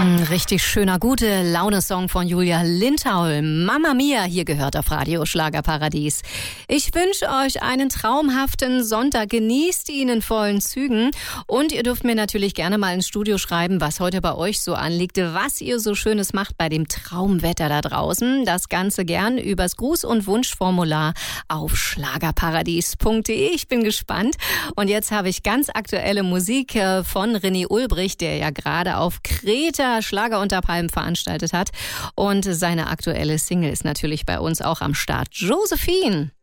Richtig schöner, gute Laune-Song von Julia Lindhaul. Mama Mia, hier gehört auf Radio Schlagerparadies. Ich wünsche euch einen traumhaften Sonntag. Genießt ihn in vollen Zügen. Und ihr dürft mir natürlich gerne mal ins Studio schreiben, was heute bei euch so anliegt, was ihr so Schönes macht bei dem Traumwetter da draußen. Das Ganze gern übers Gruß- und Wunschformular auf schlagerparadies.de. Ich bin gespannt. Und jetzt habe ich ganz aktuelle Musik von René Ulbricht, der ja gerade auf Kreta Schlager unter Palmen veranstaltet hat. Und seine aktuelle Single ist natürlich bei uns auch am Start. Josephine.